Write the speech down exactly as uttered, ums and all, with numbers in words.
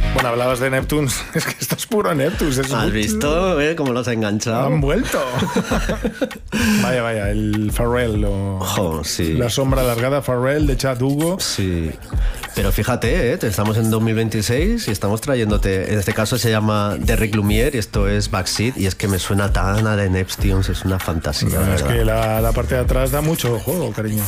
Bueno, hablabas de Neptunes. Es que esto es puro Neptunes. Es ¿Has un... visto eh, cómo los ha enganchado? Han vuelto. Vaya, vaya, el Pharrell o... Oh, sí. La sombra alargada Pharrell de Chad Hugo. Sí. Pero fíjate, ¿eh? Estamos en dos mil veintiséis y estamos trayéndote, en este caso se llama Derrick Lumiere y esto es Backseat, y es que me suena tan a The Neptunes, es una fantasía. Bueno, es que la, la parte de atrás da mucho juego, cariño.